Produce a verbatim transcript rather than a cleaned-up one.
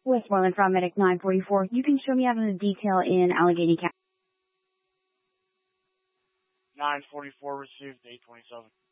Westmoreland from Medic nine forty-four. You can show me out on a detail in Allegheny County. nine forty-four received, eight twenty-seven.